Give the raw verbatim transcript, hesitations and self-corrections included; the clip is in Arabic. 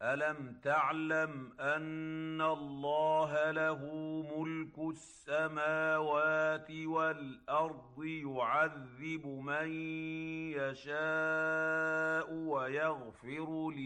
أَلَمْ تَعْلَمْ أَنَّ اللَّهَ لَهُ مُلْكُ السَّمَاوَاتِ وَالْأَرْضِ يُعَذِّبُ مَن يَشَاءُ وَيَغْفِرُ